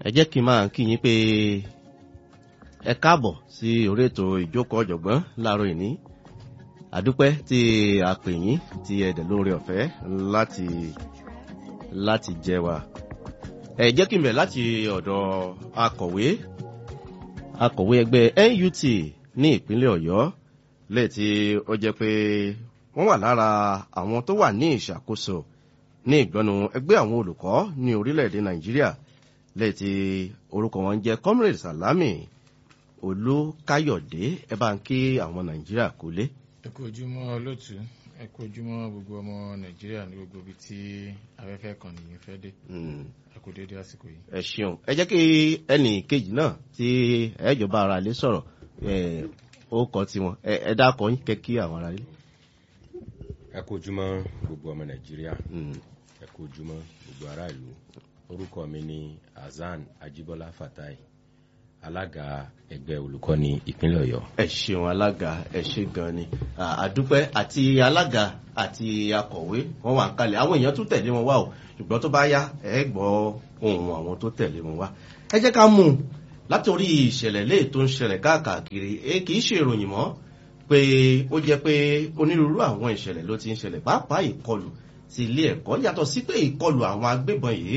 ẹ jẹ́ kí n máa kí yín pé ẹ káàbọ̀ sí orí ètò ìjókòó ọ̀jọ̀gbọ́n láàárọ̀ ìní. àdúpẹ́ tí a pè yín tí ẹ dẹ̀ lóore ọ̀fẹ́ láti jẹ wa. ẹ jẹ́ kí n bẹ̀ láti ọ̀dọ̀ akọ̀wé ẹgbẹ́ NUT ní ìpínlẹ̀ Ọ̀yọ́ lẹ́yìn tí ó jẹ́ pé wọ́n wà lára àwọn tó wà ní ìṣàkóso ní ìgbọ́nu ẹgbẹ́ àwọn olùkọ́ ní orílẹ̀-èdè Nàìjíríà lẹ́yìn tí orúkọ wọn jẹ́ Comrade Salami Olúkáyọ̀dé. ẹ bá ń kí àwọn Nàìjíríà kó lé. ẹ kú ojúmọ́ olóòtú, ẹ kú ojúmọ́ gbogbo ọmọ Nàìjíríà ní gbogbo ibi tí afẹ́fẹ́ kan nìyí fẹ́ dé. ẹ kú dédé àsìkò yìí. ẹ ṣeun. ẹ jẹ́ kí ẹnì kejì náà tí ẹ̀jọba ara lè sọ̀rọ̀ ó kọ tiwọn. ẹ dákọ̀ yín kẹ́ kí àwọn ará lé. ẹ kú ojúmọ́ gbogbo ọmọ Nàìjíríà, ẹ kú ojúmọ́ gbogbo ará ìlú. Orúkọ mi ni Hasan Ajibola Fatai, alága ẹgbẹ́ olùkọ́ ní ìpínlẹ̀ Ọ̀yọ́. ẹ ṣeun alága, ẹ ṣe gan ni. àdúpẹ́ àti alága àti akọ̀wé wọn wà ń kalẹ̀. àwọn èèyàn tún tẹ̀lé wọn wá o, ṣùgbọ́n tó bá yá ẹ gbọ́ ohùn àwọn tó tẹ̀lé wọn wá. ẹ jẹ́ ká mú un látòrí ìṣẹ̀lẹ̀ léè tó ń ṣẹlẹ̀ káàkiri. kì í ṣe ìròyìn mọ́ pé ó jẹ́ pé onírúurú àwọn ìṣẹ̀lẹ̀ ló ti ń ṣẹlẹ̀, pàápàá ìkọlù sí ilé ẹ̀kọ́, yàtọ̀ sí pé ìkọlù àwọn agbébọn yìí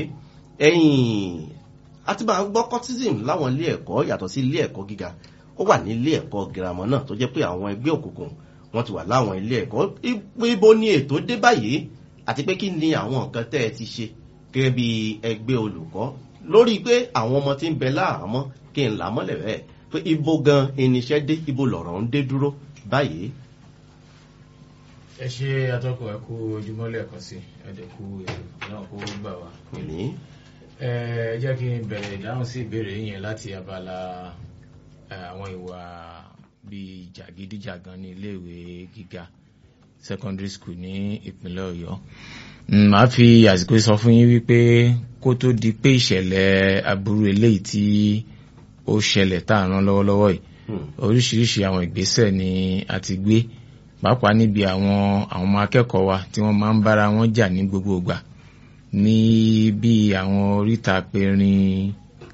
àti máa gbọ́ cultism láwọn ilé ẹ̀kọ́ yàtọ̀ sí ilé ẹ̀kọ́ gíga. ó wà ní ilé ẹ̀kọ́ girama náà tó jẹ́ pé àwọn ẹgbẹ́ òkùnkùn wọ́n ti wà láwọn ilé ẹ̀kọ́. ibo ni ètò dé báyìí, àti pé kí ni àwọn nǹkan tẹ́ ẹ ti ṣe gẹ́gẹ́ bí ẹgbẹ́ olùkọ́ lórí pé àwọn ọmọ tí ń bẹ láàmọ́ kí n là mọ́lẹ̀ bẹ́ẹ̀ pé ibo gan irinṣẹ́ dé, ibo lọ̀rọ̀ ń dé dúró báyìí. ẹ ṣe atọ́kọ̀, ẹ kú ojúmọ́ lẹ́ẹ̀kan sí, ẹ dẹ̀ kú èrò náà kó gbà wá. ẹ jẹ́ kí n bẹ̀rẹ̀ ìdáhùn sí ìbéèrè yẹn láti abala àwọn ìwà bíi jàgídíjàgan ní iléèwé gíga secondary school ní ìpínlẹ̀ Ọ̀yọ́. màá fi àsìkò sọ fún yín wípé kó tó di pé ìṣẹ̀lẹ̀ aburú eléyìí tí ó ṣẹlẹ̀ tá à ń rán lọ́wọ́lọ́wọ́ yìí, oríṣiríṣi àwọn ìgbésẹ̀ ni a ti gbé, pàápàá níbi àwọn ọmọ akẹ́kọ̀ọ́ wa tí wọ́n máa ń bára wọn jà ní gbogbo ìgbà ní bí àwọn oríta perin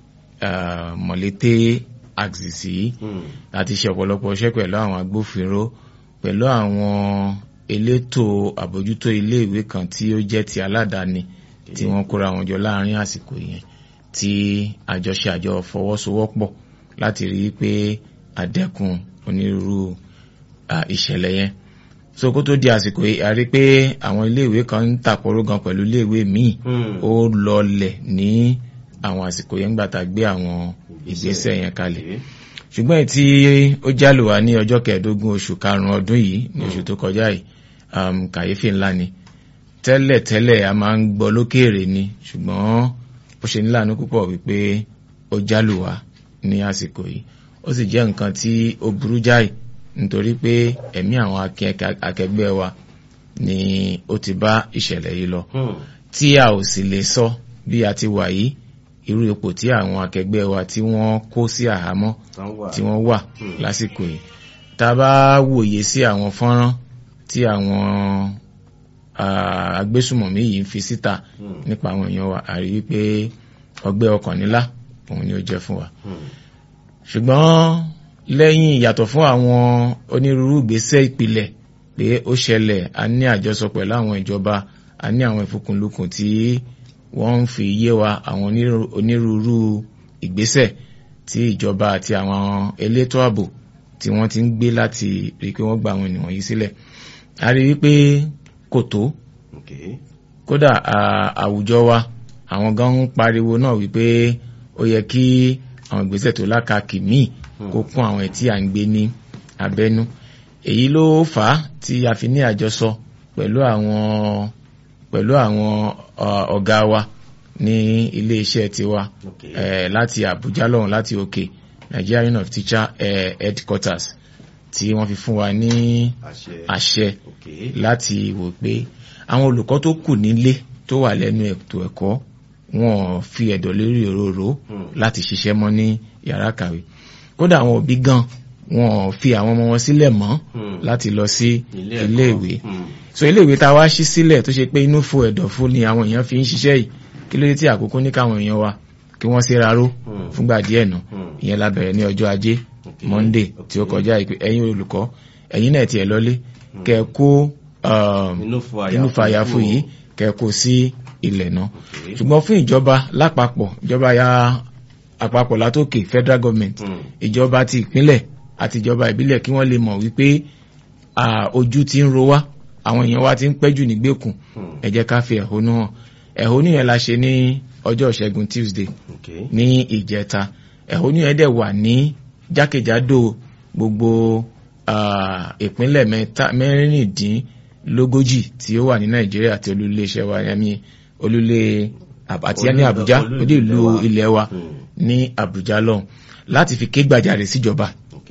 Mọ̀lété axis yìí. láti ṣe ọ̀pọ̀lọpọ̀ iṣẹ́ pẹ̀lú àwọn agbófinró, pẹ̀lú àwọn elétò àbójútó iléèwé kan tí ó jẹ́ ti aládàáni tí wọ́n kóra wọn jọ láàrin àsìkò yẹn, tí àjọ fọwọ́sowọ́pọ̀ láti rí i pé àdẹ́kùn onírúurú ìṣẹ̀lẹ̀ yẹn. so kó tó di àsìkò yìí, a rí pé àwọn iléèwé kan ń tàpọ̀rọ̀ gan pẹ̀lú iléèwé míì ó lọlẹ̀ ní àwọn àsìkò yẹn gbà tá a gbé àwọn ìgbésẹ̀ yẹn kalẹ̀. ṣùgbọ́n èyí tí ó jálù wá ní ọjọ́ 15 oṣù karùn-ún ọdún yìí, ní oṣù tó kọjá yìí, kàyéfì ńlá ni. tẹ́lẹ̀ a máa ń gbọ́ lókèèrè ni, ṣùgbọ́n ó ṣe níláàánú púpọ̀ wípé ó jálù wá ní àsìkò yìí. ó sì jẹ́ nǹkan tí ó burú jáì, nítorí pé ẹ̀mí àwọn akẹgbẹ́ wa ni ó ti bá ìṣẹ̀lẹ̀ yìí lọ, tí a ò sì lè sọ bí a ti wà yìí irú ipò tí àwọn akẹgbẹ́ wa tí wọ́n kó sí àhámọ́ tí wọ́n wà lásìkò yìí. tá a bá wòye sí àwọn fọ́nrán tí àwọn agbésùmọ̀mí yìí ń fi síta nípa àwọn èèyàn wa, a rí wípé ọgbẹ́ ọkàn nílá òun ni ó jẹ́ fún wa. ṣùgbọ́n lẹ́yìn ìyàtọ̀ fún àwọn onírúurú ìgbésẹ̀ ìpìlẹ̀ pé ó ṣẹlẹ̀, a ní àjọsọ pẹ̀lú àwọn ìjọba, a ní àwọn ìfikùnlukùn tí wọ́n ń fi yé wa àwọn onírúurú ìgbésẹ̀ tí ìjọba àti àwọn elétò ààbò tí wọ́n ti ń gbé láti rí pé wọ́n gba àwọn ènìyàn yìí sílẹ̀. a rí wípé kò tó. kódà àwùjọ wa àwọn gan ń pariwo náà wípé ó yẹ kí àwọn ìgbésẹ̀ tó lákàkì míì kó kún àwọn tí à ń gbé ní abẹ́nú. èyí ló fà á tí a fi ní àjọsọ pẹ̀lú àwọn ọ̀gá wa ní ilé iṣẹ́ tiwa láti Àbújá lọ́hùn, láti òkè Nigeria Union of Teachers headquarters, tí wọ́n fi fún wa ní àṣẹ láti wò pé àwọn olùkọ́ tó kù nílé tó wà lẹ́nu ètò ẹ̀kọ́ wọn fi ẹ̀dọ̀ lérí òróró láti ṣiṣẹ́ mọ́ ní yàrá kàwé. kódà àwọn òbí gan wọn fi àwọn ọmọ wọn sílẹ̀ mọ́ láti lọ sí iléèwé. so iléèwé tá a wá ṣí sílẹ̀ tó ṣe pé inú fo ẹ̀dọ̀ fún ni àwọn èèyàn fi ń ṣiṣẹ́ yìí, kí ló dé tí àkókò ní káwọn èèyàn wa kí wọ́n ṣe ráró fúngbà díẹ̀ nù ìyẹn la bẹ̀rẹ̀ ní ọjọ́ ajé Monday tí ó kọjá ìpè ẹ̀yin olùkọ́ ẹ̀yin náà tiẹ̀ lọ́lé kẹ́ kó inú fàyàfù yìí kẹ́ kó sí ilẹ̀ náà ṣùgbọ́n fún ìjọba lápapọ̀ ìjọba ya àpapọ̀ látòkè federal government ìjọba ti ìpínlẹ̀ àti ìjọba ìbílẹ̀ kí wọ́n lè mọ̀ wípé ojú ti ń ro wá àwọn èèyàn wa ti ń pẹ́jù nígbèkùn ẹ jẹ́ ká fi ẹ̀hónú hàn ẹ̀hónú yẹn la ṣe ní ọjọ́ Ìṣẹ́gun Tuesday ní ìjẹta ẹ̀hónú yẹn dẹ̀ wà ní jákèjádò gbogbo ìpínlẹ̀ mẹ́rìndínlógójì tí ó wà ní Nàìjíríà àti olúléeṣẹ́ wa yẹmi olúlé àti ní Àbújá lóde ìlú ilẹ̀ wa ní Àbújá lọ́hùn láti fi ké gbàjarè síjọba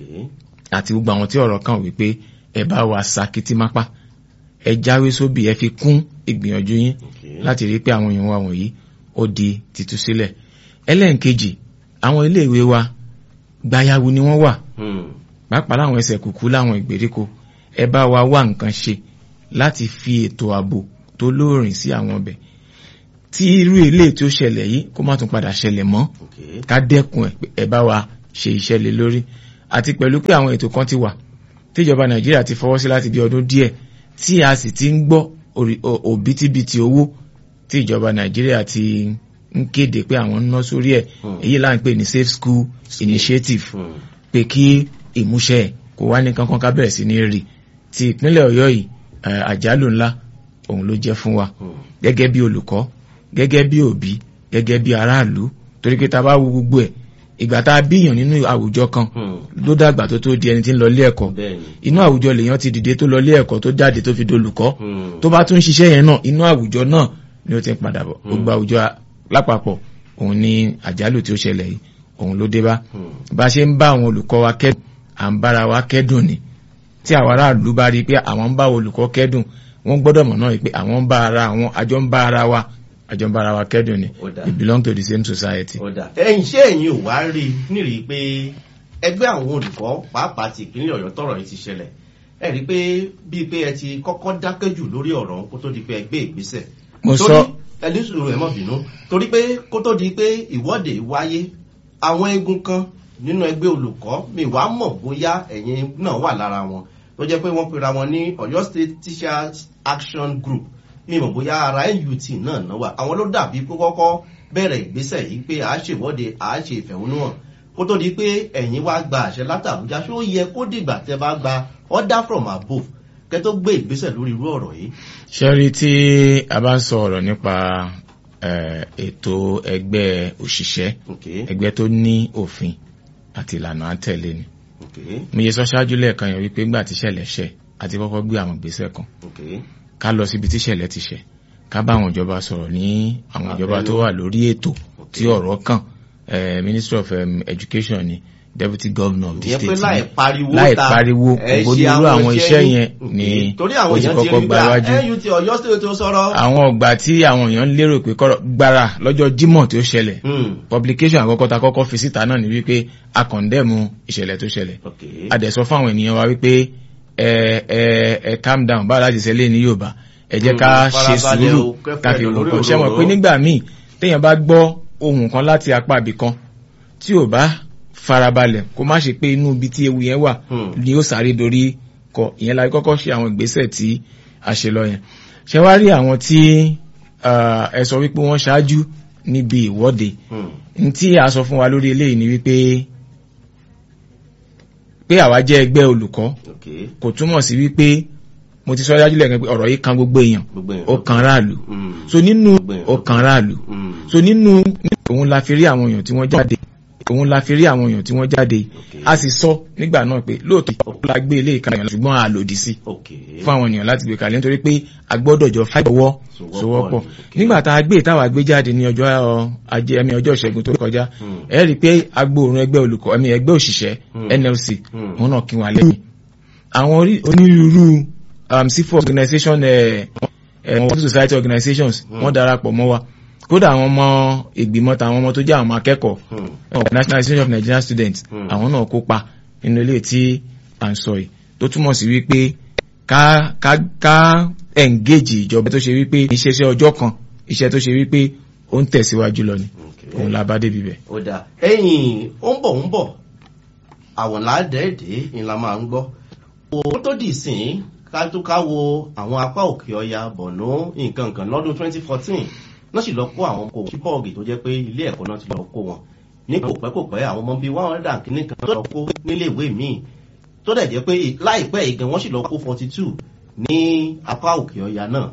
àti gbogbo àwọn tí ọ̀rọ̀ kàn wípé ẹ bá wa sakiti mápá ẹ jáwé sóbì ẹ fi kún ìgbìyànjú yín láti rí pé àwọn èèyàn wa wọ̀nyí ó di títú sílẹ̀. ẹlẹ́nkejì àwọn iléèwé wa gbayawu ni wọ́n wà pàápàá láwọn ẹsẹ̀ kùkú láwọn ìgbèríko ẹ bá wa wá nǹkan ṣe láti fi ètò ààbò tó lóòrìn sí àwọn ọbẹ̀ tí irú ilé tí ó ṣẹlẹ̀ yìí kó má tún padà ṣẹlẹ̀ mọ́ ká dẹ́kun ẹ bá wa ṣe iṣẹ́ lé lórí àti pẹ̀lú pé àwọn ètò kan ti wà tíjọba Nàìjíríà ti fọwọ́ sí láti bí ọdún díẹ̀ tí a sì ti ń gbọ́ òbítíbitì owó tí ìjọba Nàìjíríà ti ń kéde pé àwọn ń ná sórí ẹ̀ èyí là ń pè ní Safe School Initiative pé kí ìmúṣẹ kò wá ní kankan ká bẹ̀rẹ̀ sí ní rí ti ìpínlẹ̀ Ọ̀yọ́ yìí àjálù ńlá òun ló jẹ́ fún wa gẹ́gẹ́ bí olùkọ́ gẹ́gẹ́ bí òbí gẹ́gẹ́ bí aráàlú torí pé ta bá wo gbogbo ẹ̀ ìgbà tá a bíyàn nínú àwùjọ kan ló dàgbà tó di ẹni tí ń lọ ilé ẹ̀kọ́ inú àwùjọ lèèyàn ti dìde tó lọ ilé ẹ̀kọ́ tó jáde tó fi dolùkọ́ tó bá tún ṣiṣẹ́ yẹn náà inú àwùjọ náà ni ó ti ń padà bọ̀ gbogbo àwùjọ lápapọ̀ òun ni àjálù tí ó ṣẹlẹ̀ yìí òun ló dé bá bá ṣe ń bá àwọn olùkọ́ wa kẹ́dùn à ń bára wa kẹ́dùn ni tí àwọn aráàlú bá rí i pé àwọn ń bá olùkọ́ kẹ́dùn wọ́n gbọ́dọ̀ mọ̀ náà pé àwọn ń bá ara àwọn àjọ ń bá ara wa kẹ́dùn ni we belong to the same society. ẹ̀yin ṣé ẹ̀yin ò wá rí nírìí pé ẹgbẹ́ àwọn olùkọ́ pàápàá ti ìpínlẹ̀ Ọ̀yọ́ tọ́rọ̀ yìí ti ṣẹlẹ̀ ẹ rí pé bíi pé ẹ ti kọ́kọ́ dákẹ́ jù lórí ọ̀rọ̀ kó tó di pé ẹ gbé ìgbésẹ̀. mo sọ ẹlẹ́sùn ẹ̀ mọ̀ bínú torí pé kó tó di pé ìwọ́de wáyé àwọn eegun kan nínú ẹgbẹ́ olùkọ́ mi wàá mọ̀ bóyá ẹ̀yin náà wà lára wọn tó jẹ́ pé wọ́n pera wọn ní Ọ̀yọ́ State Teachers Action Group mi mọ̀ bóyá ara NUT náà wà àwọn ló dàbí pé kọ́kọ́ bẹ̀rẹ̀ ìgbésẹ̀ yìí pé à á ṣèwọ́de à á ṣe ìfẹ̀hónúhàn kó tó di pé ẹ̀yin wá gba àṣẹ látàbújá ṣó yẹ kó dìgbà tẹ́ bá gba order from above kẹ́ tó gbé ìgbésẹ̀ lórí irú ọ̀rọ̀ yìí. ṣẹ́rí tí a bá ń sọ ọ̀rọ̀ nípa ètò ẹgbẹ́ òṣìṣẹ́ ẹgbẹ́ tó ní òfin àti ìlànà àtẹ̀lé ni mo yẹ sọ ṣáájú lẹ́ẹ̀kan yẹn wípé ńgbà tí ṣẹlẹ̀ ṣẹ àti kọ́kọ́ gbé àwọn ìgbésẹ̀ kan ká lọ síbi tí ṣẹlẹ̀ ti ṣẹ ká bá àwọn ìjọba sọ̀rọ̀ ní àwọn ìjọba tó wà lórí ètò tí ọ̀rọ̀ kàn Ministry of Education ni Deputy Governor of the state ni láì pariwo ògbódúró àwọn iṣẹ́ yẹn ni ó ti kọ́kọ́ gbáwájú àwọn ọgbà tí àwọn èèyàn lérò pé gbára lọ́jọ́ Jímọ̀ tí ó ṣẹlẹ̀ publication àkọ́kọ́ ta kọ́kọ́ fi síta náà ni wípé a condemn ìṣẹ̀lẹ̀ tó ṣẹlẹ̀ a dẹ̀ sọ fún àwọn ènìyàn wa wípé ẹ calm down báwo láti ṣẹlẹ̀ ní Yorùbá ẹ jẹ́ ká ṣe sùúrù káfí olùkọ́ ṣe mọ̀ pé nígbà míì téèyàn bá gbọ́ ohun kan láti apá ibì kan tí ò bá farabalẹ̀ kó má ṣe pé inú ibi tí ewu yẹn wà ni ó sáré dorí kọ ìyẹn la kọ́kọ́ ṣe àwọn ìgbésẹ̀ tí a ṣe lọ yẹn ṣe wá rí àwọn tí ẹ sọ wípé wọ́n ṣáájú níbi ìwọ́de n tí a sọ fún wa lórí eléyìí ni wípé àwa jẹ́ ẹgbẹ́ olùkọ́ kò túmọ̀ sí wípé mo ti sọ dájú lẹ́ẹ̀kan pé ọ̀rọ̀ yìí kan gbogbo èèyàn ó kan ráàlú so nínú ó kan ráàlú so nínú òun la fi rí àwọn èèyàn tí wọ́n jáde a sì sọ nígbà náà pé lóòótọ́ la gbé ilé ìkànnì ṣùgbọ́n a lòdì sí fún àwọn èèyàn láti gbé kalẹ̀ nítorí pé a gbọ́dọ̀ jọ fáìwọ́ sowọ́pọ̀ nígbà tá a gbé ìtawà gbé jáde ní ọjọ́ ajé ọjọ́ ìṣẹ́gun tó kọjá ẹ rí i pé agbóòrùn ẹgbẹ́ olùkọ́ ẹgbẹ́ òṣìṣẹ́ NLC wọn náà kí wọn lẹ́yìn àwọn onírúurú civil organization society organizations wọ́n darapọ̀ mọ́ wa kódà àwọn ọmọ ìgbìmọ̀ tàwọn ọmọ tó jẹ́ àwọn akẹ́kọ̀ọ́ National Association of Nigerian Students àwọn náà kópa nínú ilé tí à ń sọ yìí tó túmọ̀ sí wípé ká engage ìjọba tó ṣe wípé iṣẹ́ ọjọ́ kan iṣẹ́ tó ṣe wípé ó ó ń tẹ̀síwájú lọ ni òun la bá débi bẹ̀. ó dáa ẹ̀yìn ó ń bọ̀ àwọn ládẹ́ẹ̀dẹ́ ni la máa ń gbọ́ ó tó dì sí ká wo àwọn apá òkè ọya bọ̀nú nǹkan lọ́dún 2014 náà sì lọ kó àwọn ọkọ̀ kíbọ̀ọ̀gì tó jẹ́ pé ilé ẹ̀kọ́ náà ti lọ kó wọn ní kò pẹ́ àwọn ọmọ bíi 100 kìíní kan tó lọ kó nílé ìwé míì tó dẹ̀ jẹ́ pé láìpẹ́ ìgan wọ́n sì lọ kó 42 ní apá òkè ọya náà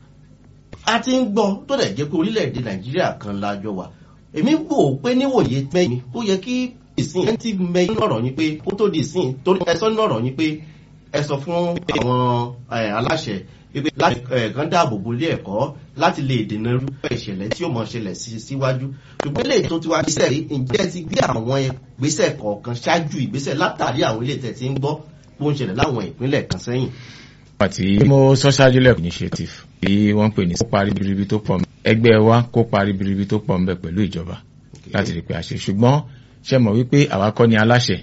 a ti ń gbọ́ tó dẹ̀ jẹ́ pé orílẹ̀-èdè Nàìjíríà kan lájọ wà èmi wò pé níwòye mẹ́yìn ó yẹ kí ìsìn ẹ̀ ti mẹ́yìn ọ̀rọ̀ yín pé ó tó di ìsìn torí ẹ sọ nínú ọ̀rọ̀ yín pé ẹ sọ fún àwọn aláṣẹ pé láti kan dáàbò bo ilé ẹ̀kọ́ láti lè dènà irúfẹ́ ìṣẹ̀lẹ̀ tí ó mọ̀ ṣẹlẹ̀ síwájú ṣùgbọ́n ilé tó ti wá gbèsè rí ǹjẹ́ ti gbé àwọn ìgbésẹ̀ kọ̀ọ̀kan ṣáájú ìgbésẹ̀ látàrí àwọn ilé tẹ̀ tí ń gbọ́ bó ń ṣẹlẹ̀ láwọn ìpínlẹ̀ kan sẹ́yìn. àti mo sọ ṣáájú lẹ́kọ̀ọ́ initiative tí wọ́n pè ní kópa ribiribi tó pọ̀ ẹgbẹ́ wa kópa ribiribi tó pọ̀ ńbẹ̀ pẹ̀lú ìjọba láti rí pé a ṣe ṣùgbọ́n ṣe mọ̀ wípé àwa kọ́ ni aláṣẹ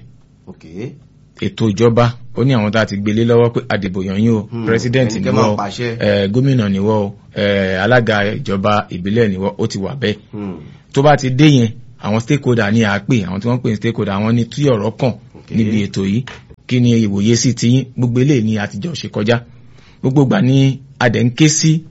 ètò ìjọba ó ní àwọn tá a ti gbélé lọ́wọ́ pé àdìbò yàn yín o president ni wọ́n gómìnà ni wọ́n alága ìjọba ìbílẹ̀ ni wọ́n ó ti wà bẹ́ẹ̀ tó bá ti dé yẹn àwọn stakeholder ní àápè àwọn tí wọ́n pè ní stakeholder àwọn ní tí ọ̀rọ̀ kàn níbi ètò yìí kí ni ìwòye sí ti yín gbogbo eléyìí ni àtijọ́ ṣe kọjá gbogbo gbà ní adẹ̀ ń ké sí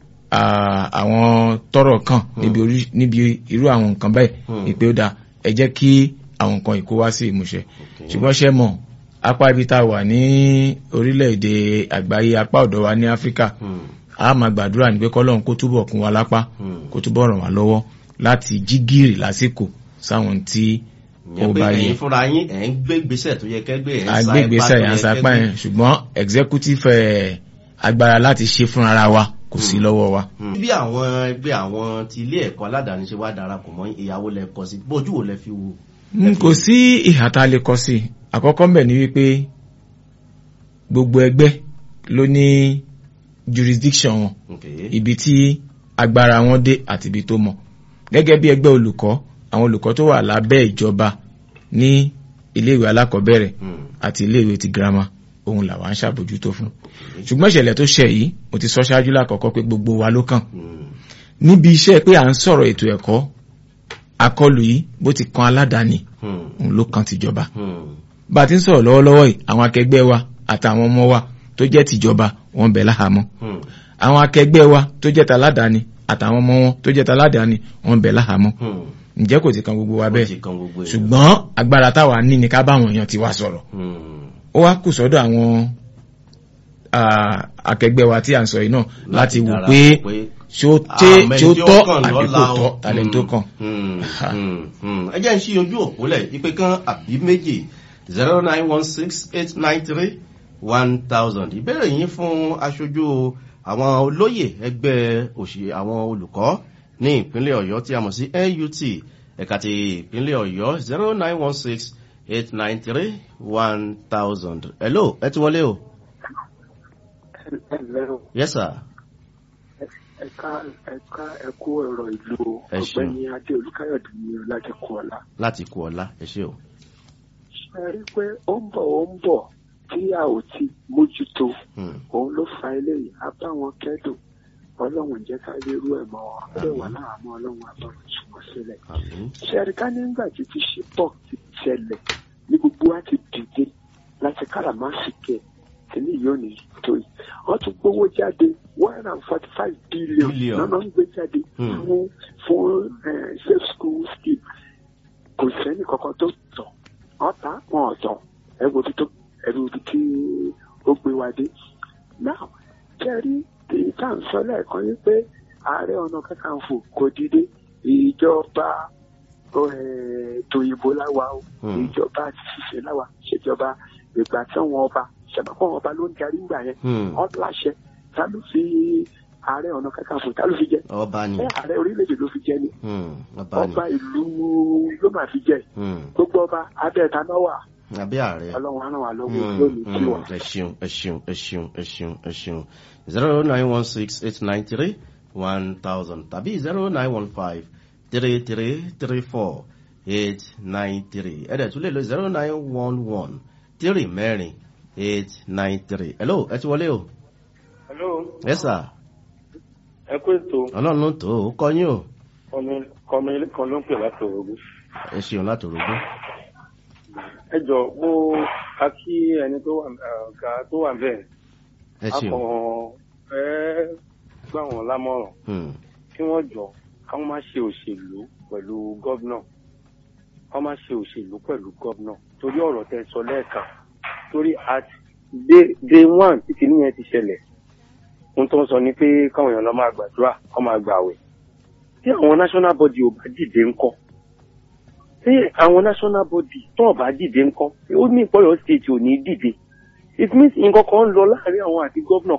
àwọn tọ́rọ̀ kàn níbi irú àwọn nǹkan bẹ́ẹ̀ ìpè ó dáa ẹ jẹ́ kí àwọn nǹkan ìkó wá sí ìmúṣẹ ṣùgbọ́n ṣe mọ̀ apá ibi tá a wà ní orílẹ̀-èdè àgbáyé apá ọ̀dọ̀ wa ní Áfíríkà a máa gbàdúrà ní pé kọ́lọ́run kó túbọ̀ kún wa lápá kó túbọ̀ ràn wá lọ́wọ́ láti jí gìrì lásìkò sáwọn tí ó bá yẹ. ẹ̀yin fúnra yín ẹ̀ ń gbé gbèsè tó yẹ kẹ́gbẹ́ ẹ̀ ń gbé gbèsè ẹ̀ ń sapá yẹn ṣùgbọ́n executive agbára láti ṣe fúnra wa kò sí lọ́wọ́ wa. bí àwọn ẹgbẹ́ àwọn ti ilé ẹ̀kọ́ aládàáni ṣe wá darapọ̀ mọ́ ìyàwó lẹ kọ sí bójú ò lẹ fi wo. kò sí ìhà tá a lè kọ sí àkọ́kọ́ mbẹ̀ ni wípé gbogbo ẹgbẹ́ ló ní jurisdiction wọn ibi tí agbára wọn dé àti ibi tó mọ gẹ́gẹ́ bí ẹgbẹ́ olùkọ́ àwọn olùkọ́ tó wà lábẹ́ ìjọba ní iléèwé alákọ̀ọ́bẹ̀rẹ̀ àti iléèwé ti girama ohun làwa ń ṣàbójútó fún ṣùgbọ́n ìṣẹ̀lẹ̀ tó ṣẹ̀ yìí mo ti sọ ṣáájú lákọ̀ọ́kọ́ pé gbogbo wa ló kàn níbi iṣẹ́ pé à ń sọ̀rọ̀ ètò ẹ̀kọ́ àkọlù yìí bó ti kan aládàáni òun ló kan tìjọba bá a ti ń sọ̀rọ̀ lọ́wọ́lọ́wọ́ yìí àwọn akẹgbẹ́ wa àtàwọn ọmọ wa tó jẹ́ tìjọba wọn bẹ̀ láhàámọ́ àwọn akẹgbẹ́ wa tó jẹ́ taládàáni àtàwọn ọmọ wọn tó jẹ́ taládàáni wọn bẹ̀ láhàámọ́ ǹjẹ́ kò ti kan gbogbo wa bẹ́ẹ̀ ṣùgbọ́n agbára táwa ní ni ká bá àwọn èèyàn ti wá sọ̀rọ̀ ó wá kù sọ́dọ̀ àwọn akẹgbẹ́ wa tí à ń sọ yìí náà láti wò pé ṣé ó tọ́ àbí kò tọ́ tàlẹ́ tó kàn. ẹ jẹ́ ń ṣí ojú òpólẹ̀ ìpè kan àbí méjì 09168931000 ìbéèrè yín fún aṣojú àwọn olóyè ẹgbẹ́ àwọn olùkọ́ ní ìpínlẹ̀ Ọ̀yọ́ tí a mọ̀ sí NUT ẹ̀ka ti ìpínlẹ̀ Ọ̀yọ́ 09168931000. hello ẹ ti wọlé o. yes sir. ẹ̀kú ọ̀rọ̀ ìlú ọ̀gbẹ́ni Adé Olúkáyọ̀dé ní láti kú ọ̀la. láti kú ọ̀la ẹ ṣé o. ṣe rí pé ó ń bọ̀ tí a ò ti mójútó òun ló fa eléyìí a bá wọn kẹ́dùn ọlọ́run jẹ́ ká lè rú ẹ̀ mọ́ wọn bẹ́ẹ̀ wà láàmú ọlọ́run àbọ̀rọ̀ tí wọ́n sílẹ̀. ṣe rí ká nígbà tí ti ṣe pọ̀ ti ṣẹlẹ̀ ní gbogbo wa ti dìde láti káràmásìkè kìíní yóò ní tó yìí wọ́n tún gbówó jáde 145 billion lọ́nà ń gbé jáde fún safe school scheme kò sẹ́ni kankan tó tọ̀ ọ̀tá wọn ọ̀tọ̀ ẹ̀rù ibi tí ó gbé wa dé. now kẹ́rí èyí tá à ń sọ lẹ́ẹ̀kan yìí pé Ààrẹ Ọ̀nà Kakanfò kò dìde ìjọba tòyìnbó láwa o ìjọba ti ṣiṣẹ́ láwa ṣèjọba ìgbà tí wọn ọba ṣẹ̀bàpọ̀ ọba ló ń darí ìgbà yẹn ọ̀láṣẹ ta ló fi Ààrẹ Ọ̀nà Kakanfò ta ló fi jẹ ọba ni ààrẹ orílẹ̀-èdè ló fi jẹ ni ọba ìlú ló máa fi jẹ gbogbo ọba abẹ́ẹ̀ta náà wà àbí ààrẹ ọlọ́run àná wà lọ́wọ́ lónìí tí wà. ẹ ṣeun 09168931000 tàbí 09153334893 ẹ̀dẹ̀ tún lè lo 091133893. hello ẹ ti wọlé o. hello. yes sir. ẹ kú ètò. ọlọ́run ló tó o kọ́ yín o. ọmọ ilé kan ló ń pè láti Òrògbó. ẹ ṣeun láti Òrògbó. ẹ jọ mo ká kí ẹni tó wà bẹ́ẹ̀. ẹ ṣeun. akọ̀ ẹ gbà wọ́n lámọ̀ràn. kí wọ́n jọ káwọn má ṣe òṣèlú pẹ̀lú gọ́vnà. káwọn má ṣe òṣèlú pẹ̀lú gọ́vnà torí ọ̀rọ̀ tẹ́ sọ lẹ́ẹ̀kan torí at day one tí kìíní yẹn ti ṣẹlẹ̀ ohun tó ń sọ ni pé káwọn èèyàn lọ máa gbàdúrà kọ́ máa gbààwẹ̀ tí àwọn national body ò bá dìde ńkọ́ tí àwọn national body tó ò bá dìde ńkọ́ ó ní ìpọ́yọ̀ state ò ní dìde it means nǹkan kan ń lọ láàrin àwọn àti gómìnà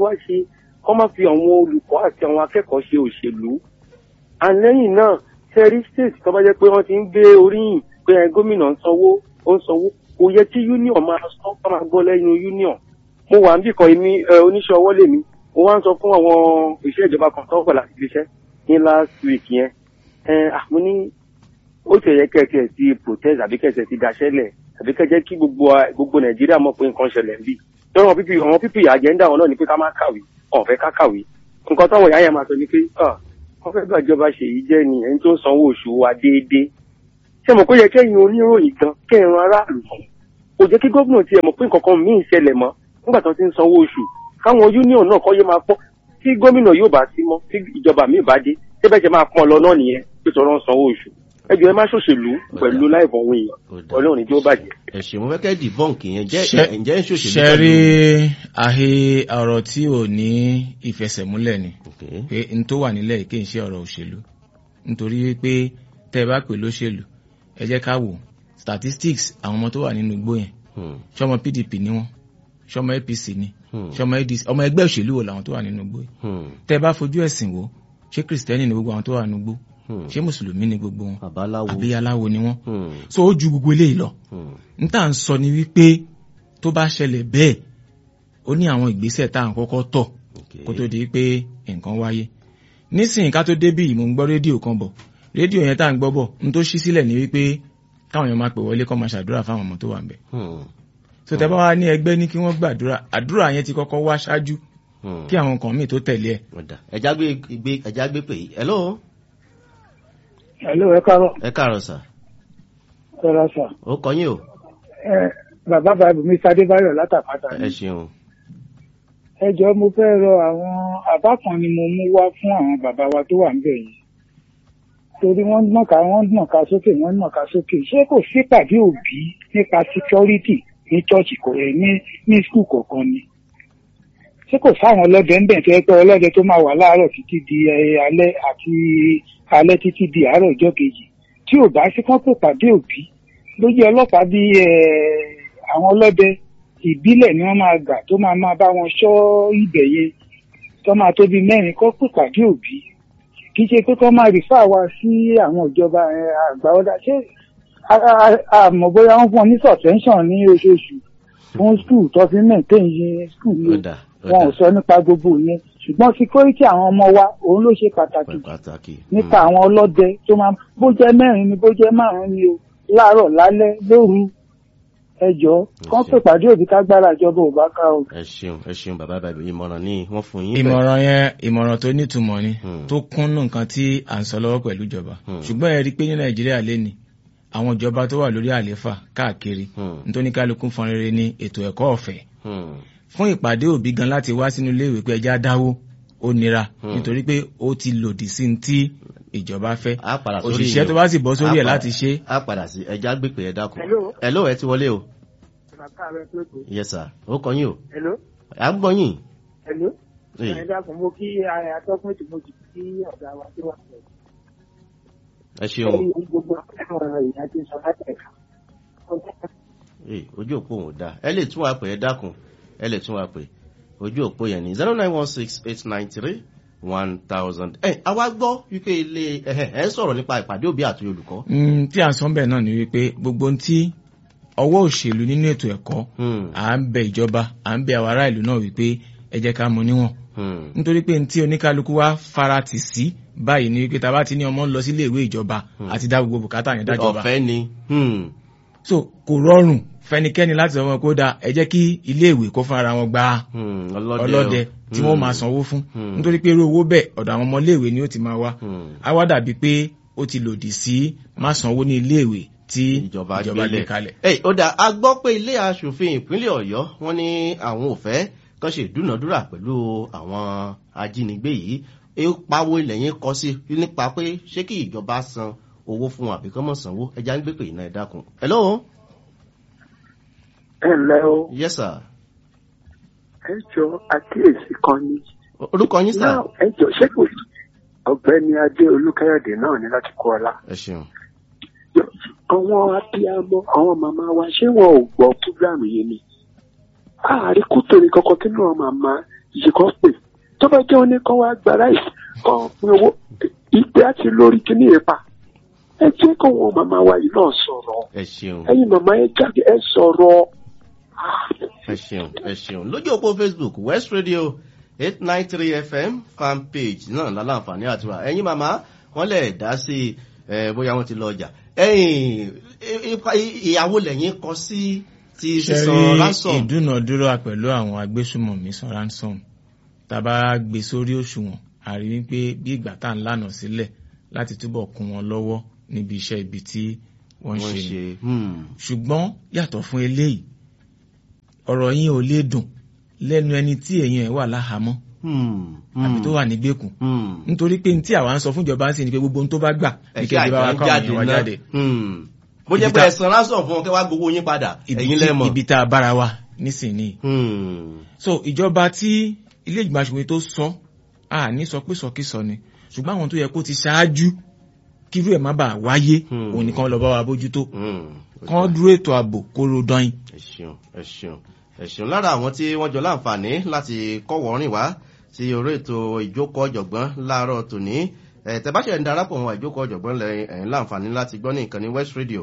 kọ́ máa fi àwọn olùkọ́ àti àwọn akẹ́kọ̀ọ́ ṣe òṣèlú and lẹ́yìn náà terry state tó bá jẹ́ pé wọ́n ti ń gbé oríyìn pé gómìnà ń sanwó kò yẹ kí union máa sọ ká máa gbọ́ lẹ́yìn union mo wà níbì kan èmi oníṣẹ́ ọwọ́ lèmi mo wá ń sọ fún àwọn òṣìṣẹ́ ìjọba kan tó ń pọ̀ láti iléeṣẹ́ ní last week yẹn mo ní ó ti yẹ kẹ̀kẹ́ ti protest àbí kẹ̀kẹ́ ti daṣẹ́lẹ̀ àbí kẹ̀kẹ́ kí gbogbo nàìjíríà mọ̀ pé nǹkan ṣẹlẹ̀ ń bì lọ́wọ́ àwọn pípì àjẹ́ndà wọn náà ni pé ká má kàwé ọ̀fẹ́ ká kàwé nǹkan táwọn ìyá yẹn máa sọ ni pé wọ́n fẹ́ gbàjọba ṣèyí jẹ́ ni ẹni tó ń sanwó oṣù wa déédéé ṣé mo kó yẹ kẹ́yìn oníròyìn gan kẹ́yìn aráàlú kò jẹ́ kí gómìnà tiẹ̀ mọ̀ pé nǹkan kan míì ṣẹlẹ̀ mọ́ nígbà tó ti ń sanwó oṣù káwọn union náà kọ́ yé máa pọ́n tí gómìnà yóò bá sí mọ́ tí ìjọba míì bá dé tí bẹ́ẹ̀ ṣe máa pọ́n lọ náà nìyẹn pé tọrọ ń sanwó oṣù ẹ jọ̀ọ́ ẹ má ṣòṣèlú pẹ̀lú láìpọ̀ ohun èèyàn ọlọ́run ní tí ó bàjẹ́. ẹ ṣe mo fẹ́ kẹ́ dìbọ́ǹkì yẹn ǹjẹ́ ń ṣòṣèlú. ṣe rí àhẹ ọ̀rọ̀ tí ò ní ìfẹsẹ̀múlẹ̀ ni pé n tó wà nílẹ̀ kì í ṣe ọ̀rọ̀ òṣèlú nítorí pé tẹ́ ẹ bá pè lóṣèlú ẹ jẹ́ ká wò statistics àwọn ọmọ tó wà nínú igbó yẹn ṣọmọ PDP ni wọ́n ṣọmọ APC ni ṣọmọ ADC ọmọ ẹgbẹ́ òṣèlú wo làwọn tó wà nínú igbó yìí tẹ́ bá fojú ẹ̀sìn wò ṣé kìrìsìtẹ́nì ni gbogbo àwọn tó wà nínú igbó ṣé mùsùlùmí ni gbogbo wọn àbí aláwo ni wọ́n so ó ju gbogbo eléyìí lọ n tá à ń sọ ni wípé tó bá ṣẹlẹ̀ bẹ́ẹ̀ ó ní àwọn ìgbésẹ̀ tá à ń kọ́kọ́ tọ̀ kó tó di pé nǹkan wáyé nísìnyí ká tó débì yìí mo ń gbọ́ rédíò kan bọ̀ rédíò yẹn tá à ń gbọ́ bọ̀ n tó ṣí sílẹ̀ ni wípé káwọn èèyàn máa pè wọlé kó máa ṣàdúrà fáwọn ọmọ tó wà ń bẹ̀ so tẹ́ bá wá ní ẹgbẹ́ ní kí wọ́n gbàdúrà àdúrà yẹn ti kọ́kọ́ wá ṣáájú kí àwọn nǹkan míì tó tẹ̀lé ẹ̀. ẹja gbé pè yìí hello. hello ẹ káàárọ̀. ẹ káàárọ̀ sà. ẹ rà sà. ó kọ yín o. bàbá mi Adébáyọ̀ látàpátá ni. ẹ ṣeun. ẹ jọ̀ọ́ mo fẹ́ rọ àwọn àbá kan ni mo mú wá fún àwọn bàbá wa tó wà níbẹ̀ yìí torí wọ́n nàka sókè ṣé kò sí pàdé òbí nípa security ní church ní school kọ̀ọ̀kan ni ṣé kò sáwọn ọlọ́dẹ ń bẹ̀ tó yẹ pé ọlọ́dẹ tó máa wà láàárọ̀ títí di alẹ́ àti alẹ́ títí di àárọ̀ ọjọ́ kejì tí ò bá sí kán pè pàdé òbí lójú ọlọ́pàá bí àwọn ọlọ́dẹ ìbílẹ̀ ni wọ́n máa gbà tó máa bá wọn ṣọ́ ibẹ̀ yẹn tó máa tó bí mẹ́rin kán pè pàdé òbí kì í ṣe pé kán máa rìfà wá sí àwọn ìjọba àgbà ọ̀dà ṣé àmọ́ bóyá wọ́n fún ọ ní suspension ní oṣooṣù fún skul tó fi maintain skul yìí wọn ò sọ nípa gbogbo yẹn ṣùgbọ́n security àwọn ọmọ wa òun ló ṣe pàtàkì nípa àwọn ọlọ́dẹ tó máa bó jẹ́ mẹ́rin ni bó jẹ́ márùn-ún ni o láàárọ̀ lálẹ́ lóru ẹjọ́ kán pè pàdé òbí kágbára ìjọba ò bá ká o. ẹ ṣeun bàbá bàbá ìmọ̀ràn ni wọ́n fún yín. ìmọ̀ràn yẹn ìmọ̀ràn tó nítumọ̀ ni tó kúnnú nǹkan tí à ń sọ lọ́wọ́ pẹ̀lú ìjọba ṣùgbọ́n ẹ rí i pé ní Nàìjíríà lénìí àwọn ìjọba tó wà lórí àléfà káàkiri nítorí kálukú fọn rere ní ètò ẹ̀kọ́ ọ̀fẹ́ fún ìpàdé òbí gan láti wá sínú iléèwé pé ẹjá dáwó ó nira nítorí pé ó ti lòdì sí tí ìjọba fẹ́ òṣìṣẹ́ tó bá sì bọ́ sórí ẹ̀ láti ṣe. a padà sí ẹja gbé pé ẹ dákun. hello ẹ ti wọlé o. yes sir ó kọ yín o. hello. à ń gbọ́ yín. hello. ẹ dákun mo kí atọ́kùn ètò mo jù sí ọ̀gá wa tí wọ́n sọ. ẹ ṣeun. gbogbo àwọn ìyá ti sọ láti ẹ̀ka. ojú òpó òun dáa ẹ lè tún wa pè ẹ dákun ẹ lè tún wa pè ojú òpó yẹn ní 09168931000. àwa gbọ́ wípé ilé ẹ ń sọ̀rọ̀ nípa ìpàdé òbí àti olùkọ́. tí à ń sọ bẹ́ẹ̀ náà ni wípé gbogbo tí ọwọ́ òṣèlú nínú ètò ẹ̀kọ́ à ń bẹ ìjọba à ń bẹ àwọn ará ìlú náà wípé ẹ jẹ́ ká mú níwọ̀n nítorí pé tí oníkálukú wa farati sí báyìí ni wípé tá bá ti ní ọmọ ń lọ sílé ìwé ìjọba àti dá gbogbo bùkátà yẹn dájọba ọ̀fẹ́ ni. so kò rọrùn fẹnikẹ́ni láti sọ wọn kó dáa ẹ jẹ́ kí iléèwé kó fúnra wọn gba ọlọ́dẹ tí wọ́n máa sanwó fún nítorí pé irú owó bẹ́ẹ̀ ọ̀dọ̀ àwọn ọmọ iléèwé ni ó ti máa wá á wá dàbí pé ó ti lòdì sí má sanwó ní iléèwé tí ìjọba gbé kalẹ̀. ó dà a gbọ́ pé ilé aṣòfin ìpínlẹ̀ Ọ̀yọ́ wọ́n ní àwọn ò fẹ́ kán ṣe ìdúnàdúrà pẹ̀lú àwọn ajínigbé yìí pawó ilẹ̀ yẹn kọ sí nípa pé ṣé kí ìjọba san owó fún àbí kán mọ̀ sanwó ẹja ń gbé pè iná ẹ dákun. hello. ẹ ǹlẹ́ o. yes sir. ẹ jọ àkíyèsí kan ní. orúkọ yín sà. ẹ jọ ṣé kò ọ̀gbẹ́ni adé olúkáyọ̀dé náà ní láti kọ́ ọlá. ẹ ṣeun. àwọn abiyamọ àwọn màmá wa ṣé wọn ò gbọ́ púrógíráàmù yìí ni. ààrẹ kútòrí kankan kí náà màmá yìí kan pè tó bá jẹ́ wọn ní kán wá gba ráìsì kan pin owó ìgbé àti lórí kíní ìpa. ẹ jẹ́ kó wọn màmá wa yìí náà sọ̀rọ̀. ẹ ṣeun. ẹ̀yin màmá yẹn jáde ẹ sọ̀rọ̀. ẹ ṣeun lójú òpó Facebook West Radio 893 FM fan page náà láǹfààní àti wà ẹ̀yin màmá wọ́n lè dá sí bóyá wọ́n ti lọ ọjà ìyàwó lẹ́yìn kọ sí ti sísan ransom. ṣẹ́rí ìdúnàdúrà pẹ̀lú àwọn agbésùmọ̀mí san ransom tàbá gbé sórí òṣùwọ̀n àrí wípé bí ìgbà tá ń lànà sílẹ̀ láti túbọ̀ kún wọn lọ́wọ́ níbi iṣẹ́ ibi tí wọ́n ṣe ṣùgbọ́n yàtọ̀ fún eléyìí ọ̀rọ̀ yín ò lè dùn lẹ́nu ẹni tí èèyàn ẹ̀ wà láhàámọ́ àbí tó wà nígbèkùn nítorí pé tí àwa ń sọ fún ìjọba ń sìn ní pé gbogbo ohun tó bá gbà ní kẹ́kẹ́ bá wa kọ́ àwọn èèyàn wá jáde. bó jẹ́ pé ẹ̀sán lásán fún wọn kẹ́ wá gbogbo yín padà ẹ̀yin lẹ́mọ̀. ibi tá a bára wa nísìnyí. so ìjọba tí ilé ìgbìmọ̀ aṣòfin tó sọ a ní sọ pé sọkísọ ni ṣùgbọ́n àwọn tó yẹ kó ti ṣáájú kírú ẹ̀ má bàa wáyé òun nìkan lọ bá wa bójútó kán dúró ètò ààbò kóró dán. ẹ ṣeun lára àwọn tí wọ́n jọ láǹfààní láti kọ́wọ́ rìn wá sí orí ètò ìjókòó ọ̀jọ̀gbọ́n láàárọ̀ tòní tẹ̀báṣẹ̀ ń darapọ̀ wọn ìjókòó ọ̀jọ̀gbọ́n lẹ́yìn láǹfààní láti gbọ́ ní ìkànnì West Radio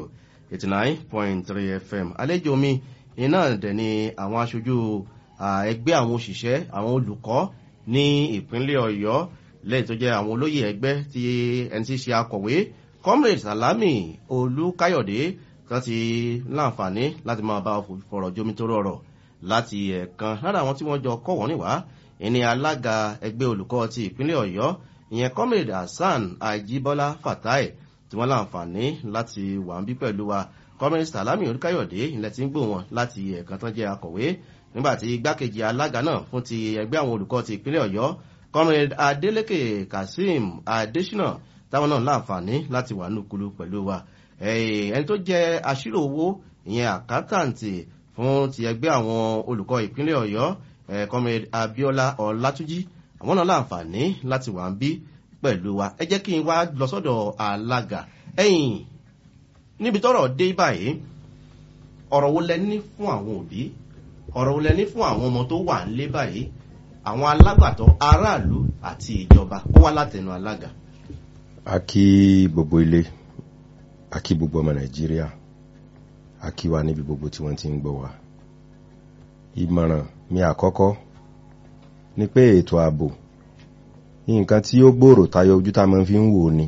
89.3 FM àlejò mi iná dẹ̀ ni àwọn aṣojú ẹgbẹ́ àwọn òṣìṣẹ́ àwọn olùkọ́ ní ìpínlẹ̀ Ọ̀yọ́ lẹ́yìn tó jẹ́ àwọn olóyè ẹgbẹ́ tí ẹni tí ṣe akọ̀wé Comrade Salami Olúkáyọ̀dé tó ti láǹfààní láti máa bá fọ̀rọ̀ jomitoro ọ̀rọ̀ láti ẹ̀ẹ̀kan lára àwọn tí wọ́n jọ kọ́ wọ́n níwá ìní alága ẹgbẹ́ olùkọ́ ti ìpínlẹ̀ Ọ̀yọ́ ìyẹn Comrade Hasan Ajibola Fatai tí wọ́n láǹfààní láti wà ń bí pẹ̀lú wa Comrade Salami Olúkáyọ̀dé ilẹ̀ tí ń gbò wọn láti ẹ̀ẹ̀kan tán jẹ́ akọ̀wé nígbàtí igbákejì alága náà fún ti ẹgbẹ́ àwọn olùkọ́ ti ìpínlẹ̀ Ọ̀yọ́ Comrade Adeleke Kasim Adesina táwọn náà láǹfààní láti wà nùkúlù pẹ̀lú wa ẹni tó jẹ́ aṣírò owó ìyẹn àkántàǹtì fún ti ẹgbẹ́ àwọn olùkọ́ ìpínlẹ̀ Ọ̀yọ́ Comrade Abiola Ọlátúnjí àwọn náà láǹfààní láti wà ń bí pẹ̀lú wa ẹ jẹ́ kí n wá lọ sọ́dọ̀ alága níbi tọ́rọ̀ dé báyìí ọ̀rọ̀ wo lẹ ní fún àwọn òbí ọ̀rọ̀ wo lẹ ní fún àwọn ọmọ tó wà nílé báyìí àwọn alágbàtọ́ aráàlú àti ìjọba ó wá látẹnu alága. a kí gbogbo ilé a kí gbogbo ọmọ Nàìjíríà a kí wa níbi gbogbo tí wọ́n ti ń gbọ́ wa. ìmọ̀ràn mi àkọ́kọ́ ni pé ètò ààbò nǹkan tí ó gbòòrò tayọ ojú tá máa fi ń wò ni.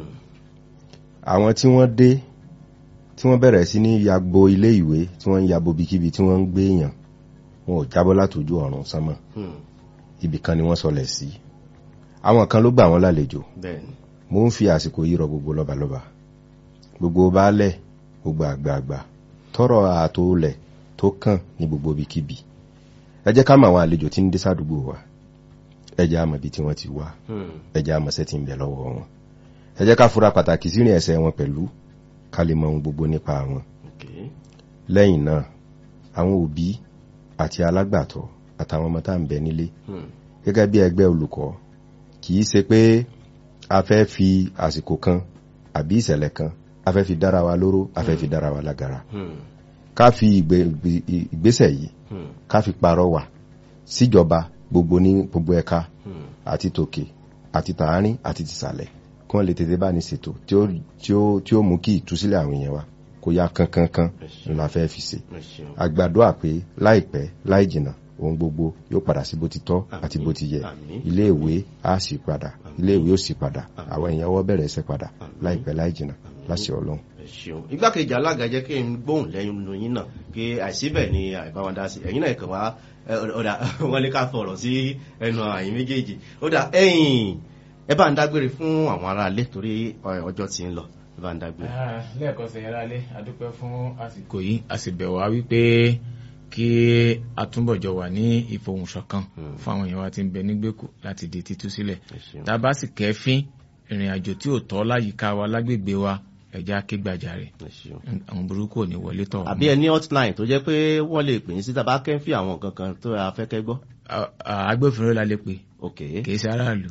àwọn tí wọ́n dé tí wọ́n bẹ̀rẹ̀ sí ní yagbo ilé ìwé tí wọ́n ń yabo bikíbi tí wọ́n ń gbé èèyàn wọn ò jábọ́ látòjú ọ̀run sánmọ̀ ibì kan ni wọ́n sọlẹ̀ sí. àwọn kan ló gbà wọ́n lálejò. mo ń fi àsìkò yìí rọ gbogbo lọ́balọ́ba gbogbo baálẹ̀ gbogbo àgbààgbà tọrọ àtòlẹ̀ tó kàn ní gbogbo ibikíbi ẹ jẹ́ ká mọ̀ àwọn àlejò tí ń dé sádùúgbò wa ẹ jẹ́ á mọ̀ bí tí wọ́n ti wá ẹ jẹ́ á mọ̀ ṣẹ́ tí ń bẹ lọ́wọ́ wọn ẹ jẹ́ ká fura pàtàkì sí ìrìn ẹsẹ̀ wọn pẹ̀lú ká lè mọ ohun gbogbo nípa wọn. lẹ́yìn náà àwọn òbí àti alágbàtọ́ àtàwọn ọmọ tá à ń bẹ nílé gẹ́gẹ́ bí ẹgbẹ́ olùkọ́ kì í ṣe pé a fẹ́ fi àsìkò kan àbí ìṣẹ̀lẹ̀ kan a fẹ́ fi dára wa lóró a fẹ́ fi dára wa lágara ká fi ìgbésẹ̀ yìí ká fi parọ́wà síjọba gbogbo ní gbogbo ẹ̀ka àti tòkè àti tààrin àti tìsàlẹ̀ kí wọ́n lè tètè bá ní ṣètò tí ó mú kí ìtúsílẹ̀ àwọn èèyàn wa kó yá kankankan nínú afẹ́ fi ṣe àgbàdua pé láìpẹ́ láì jìnnà ohun gbogbo yóò padà sí bó ti tọ́ àti bó ti yẹ iléèwé á sì padà iléèwé ó sì padà àwọn èèyàn wọ́n bẹ̀rẹ̀ ẹsẹ̀ padà láìpẹ́ láì jìnnà láṣẹ Ọlọ́run. ṣeun igbákejì alága jẹ́ kí n gbóhùn lẹ́yìn yín náà kí àìsíbẹ̀ ni àìbáwọn dá sí ẹ̀yin náà kàn wá ọ̀dà wọ́n ní ká fọ̀rọ̀ sí ẹnu àyín méjèèjì ọ̀dà ẹ̀yìn ẹ bá ń dágbére fún àwọn aráalé torí ọjọ́ tí ń lọ ẹ bá ń dágbére. lẹ́ẹ̀kan sẹ́yìn aráalé adúpẹ́ fún àsìkò yìí a sì bẹ̀ wá wípé kí atúnbọ̀jọ wà ní ìfohùnṣọ̀kan fún àwọn èèyàn wa tí ń bẹ nígbèkú láti di títú sílẹ̀ tá a bá sì kẹ́fín ìrìn àjò tí ò tọ́ láyìíká wa lágbègbè wa ẹ̀já kégbàjarè àwọn burúkú ò ní wọlé tọ̀. àbí ẹni hotline tó jẹ́ pé wọ́n lè pè é sí tàbá kẹ́fín àwọn nǹkan kan tó a fẹ́ kẹ́ gbọ́. agbófinró la lè pè kì í ṣe aráàlú.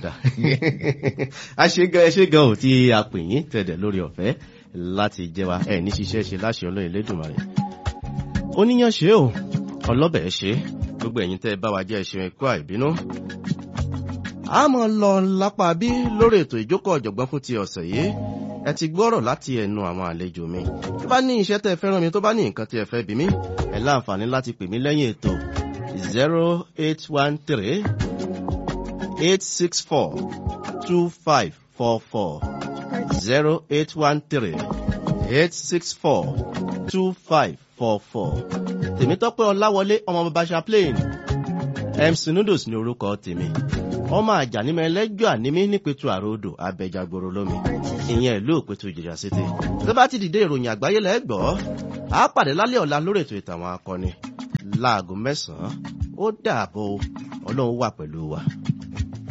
ẹ ṣe gan ò tí a pè yín tẹ̀dẹ̀ lórí ọ̀fẹ́ láti jẹ́ wa ẹ̀ ní ṣiṣẹ́ ṣe láṣẹ Ọlọ́run Elédùmarè. oníyàn ṣe o ọlọ́bẹ̀ ṣe gbogbo ẹ̀yin tẹ́ bá wa jẹ́ ẹ̀ṣẹ̀ ẹ̀kọ́ àìbínú. a mọ̀ lọ lápá bí lórí ètò ìjókòó ọ̀jọ̀gbọ́n fún ti ọ̀sẹ̀ yìí ẹ ti gbọ́rọ̀ láti ẹnu àwọn àlejò mi tó bá ní iṣẹ́ tẹ́ fẹ́ràn mi tó bá ní nǹkan tí ẹ fẹ́ bí mi ẹ láǹfààní láti pè mí lẹ́yìn ètò 0813 864 2544 0813 864 2544 Tèmítọ́pẹ́ Ọláwọlé ọmọ bàbá Chaplain MC Noodles ní orúkọ tèmi ọmọ àjànímọ̀ ẹlẹ́jọ́ ànímí nípẹ̀tù àròdò abẹ́jàgbòrò lómi ìyẹn ìlú òpẹ̀tù Ìjẹ̀ṣà City tó bá ti dìde ìròyìn àgbáyé lẹ́gbọ́ á pàdé lálẹ́ ọ̀la lórí ètò ìtàwọn akọni láago 9 ó dàbọ̀ Ọlọ́run wà pẹ̀lú wa.